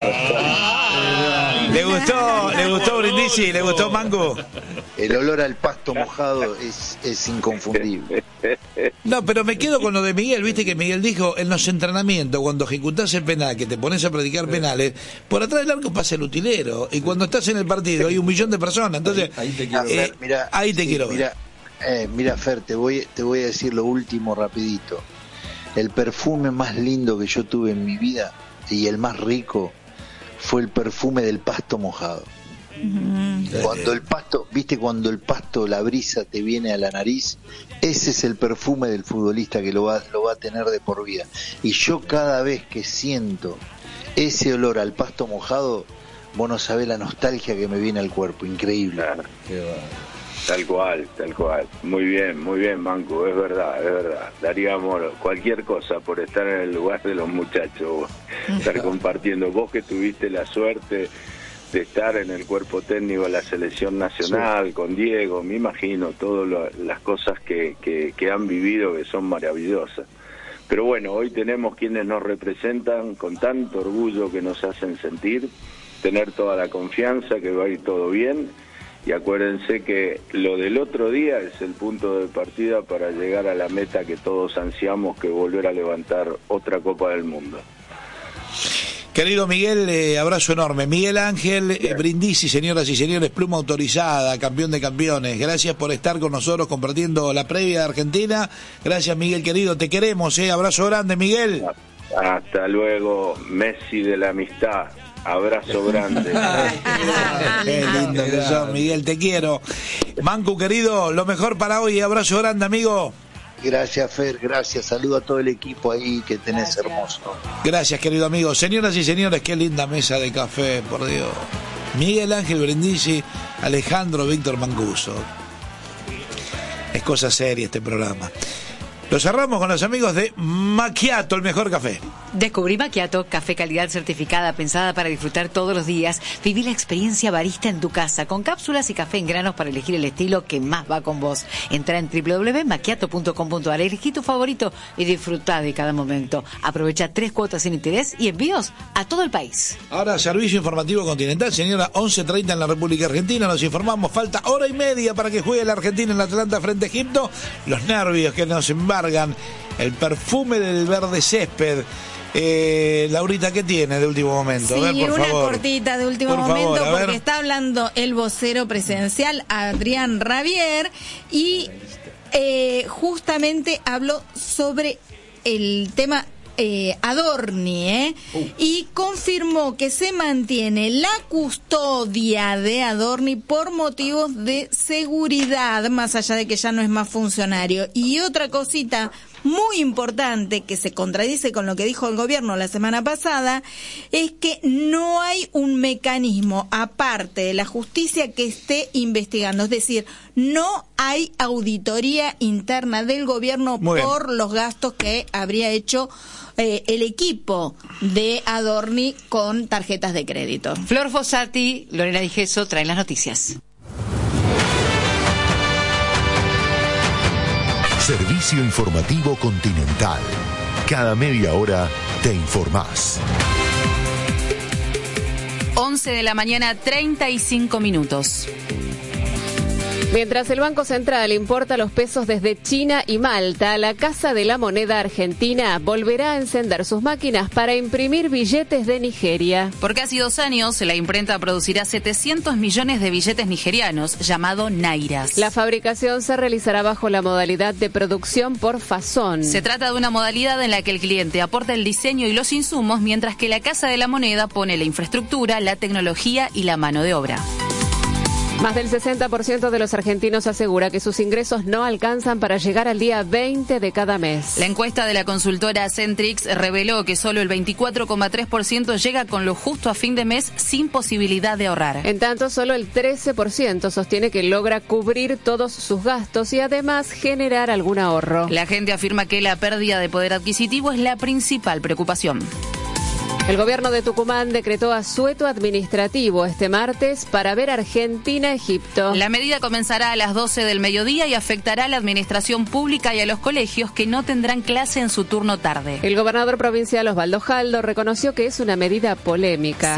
¿Le gustó Brindisi? ¿Le gustó Manco? El olor al pasto mojado es inconfundible. No, pero me quedo con lo de Miguel. Viste que Miguel dijo, en los entrenamientos, cuando ejecutás el penal, que te pones a practicar penales, por atrás del arco pasa el utilero. Y cuando estás en el partido hay 1 millón de personas. Entonces, ahí te quiero ver. Ahí te quiero ver. Mira, Fer, te voy a decir lo último rapidito. El perfume más lindo que yo tuve en mi vida y el más rico fue el perfume del pasto mojado. Cuando el pasto, cuando el pasto, la brisa te viene a la nariz, ese es el perfume del futbolista que lo va a tener de por vida. Y yo cada vez que siento ese olor al pasto mojado, vos no sabés la nostalgia que me viene al cuerpo, increíble. Claro. Tal cual. Muy bien, Manco, es verdad. Daríamos cualquier cosa por estar en el lugar de los muchachos, estar compartiendo. Vos que tuviste la suerte de estar en el cuerpo técnico de la selección nacional, sí, con Diego, me imagino todas las cosas que han vivido, que son maravillosas. Pero bueno, hoy tenemos quienes nos representan con tanto orgullo, que nos hacen sentir, tener toda la confianza que va a ir todo bien. Y acuérdense que lo del otro día es el punto de partida para llegar a la meta que todos ansiamos, que volver a levantar otra Copa del Mundo. Querido Miguel, abrazo enorme. Miguel Ángel Brindisi, señoras y señores, pluma autorizada, campeón de campeones. Gracias por estar con nosotros compartiendo la previa de Argentina. Gracias, Miguel, querido. Te queremos, abrazo grande, Miguel. Hasta luego, Messi de la amistad. Abrazo grande. Qué lindo que sos, Miguel, te quiero. Mancu, querido, lo mejor para hoy. Abrazo grande, amigo. Gracias, Fer, gracias. Saludo a todo el equipo ahí que tenés, hermoso. Gracias, querido amigo. Señoras y señores, qué linda mesa de café, por Dios. Miguel Ángel Brindisi, Alejandro Víctor Mancuso. Es cosa seria este programa. Lo cerramos con los amigos de Macchiato, el mejor café. Descubrí Macchiato, café calidad certificada, pensada para disfrutar todos los días. Viví la experiencia barista en tu casa, con cápsulas y café en granos para elegir el estilo que más va con vos. Entra en www.macchiato.com.ar, elegí tu favorito y disfrutá de cada momento. Aprovecha 3 cuotas sin interés y envíos a todo el país. Ahora, servicio informativo continental, señora, 11:30 en la República Argentina. Nos informamos, falta hora y media para que juegue la Argentina en Atlanta frente a Egipto. Los nervios que nos embargan, el perfume del verde césped. Laurita, ¿qué tiene de último momento? Sí, a ver, por una favor. cortita de último momento, porque está hablando el vocero presidencial, Adrián Rabier, y justamente habló sobre el tema Adorni, y confirmó que se mantiene la custodia de Adorni por motivos de seguridad, más allá de que ya no es más funcionario. Y otra cosita muy importante que se contradice con lo que dijo el gobierno la semana pasada, es que no hay un mecanismo aparte de la justicia que esté investigando, es decir, no hay auditoría interna del gobierno por los gastos que habría hecho el equipo de Adorni con tarjetas de crédito. Flor Fossati, Lorena Di Gesso traen las noticias. Servicio informativo Continental. Cada media hora te informás. 11 de la mañana, 35 minutos. Mientras el Banco Central importa los pesos desde China y Malta, la Casa de la Moneda Argentina volverá a encender sus máquinas para imprimir billetes de Nigeria. Por casi 2 años, la imprenta producirá 700 millones de billetes nigerianos, llamado nairas. La fabricación se realizará bajo la modalidad de producción por fasón. Se trata de una modalidad en la que el cliente aporta el diseño y los insumos, mientras que la Casa de la Moneda pone la infraestructura, la tecnología y la mano de obra. Más del 60% de los argentinos asegura que sus ingresos no alcanzan para llegar al día 20 de cada mes. La encuesta de la consultora Centrix reveló que solo el 24,3% llega con lo justo a fin de mes sin posibilidad de ahorrar. En tanto, solo el 13% sostiene que logra cubrir todos sus gastos y además generar algún ahorro. La gente afirma que la pérdida de poder adquisitivo es la principal preocupación. El gobierno de Tucumán decretó asueto administrativo este martes para ver Argentina-Egipto. La medida comenzará a las 12 del mediodía y afectará a la administración pública y a los colegios que no tendrán clase en su turno tarde. El gobernador provincial Osvaldo Jaldo reconoció que es una medida polémica.